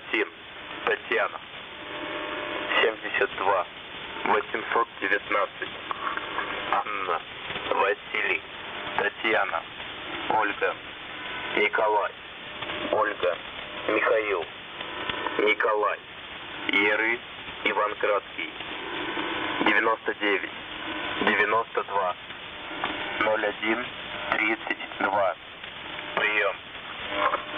Валентин, Татьяна. 72 819. Анна, Василий, Татьяна, Ольга, Николай, Ольга, Михаил, Николай, Еры, Иванградский. 99 92 01 32.